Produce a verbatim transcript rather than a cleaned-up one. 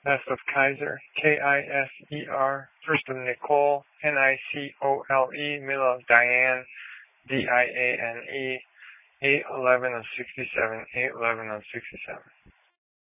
S of Kaiser, K I S E R, first of Nicole, N I C O L E, middle of Diane, D I A N E, eight eleven of sixty-seven, eight eleven of sixty-seven.